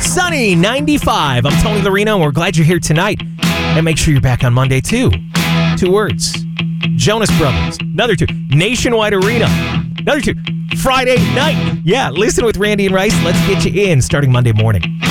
sunny 95. I'm Tony Lorino, and we're glad you're here tonight. And make sure you're back on Monday, too. 2 words. Jonas Brothers. Another 2. Nationwide Arena. Another 2. Friday night. Yeah, listen with Randy and Rice. Let's get you in starting Monday morning.